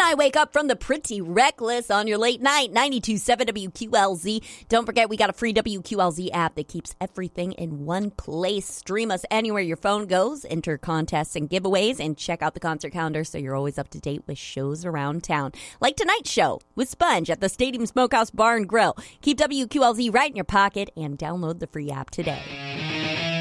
I wake up from the Pretty Reckless on your late night, 92.7 WQLZ. Don't forget, we got a free WQLZ app that keeps everything in one place. Stream us anywhere your phone goes, enter contests and giveaways, and check out the concert calendar so you're always up to date with shows around town. Like tonight's show with Sponge at the Stadium Smokehouse Bar and Grill. Keep WQLZ right in your pocket and download the free app today.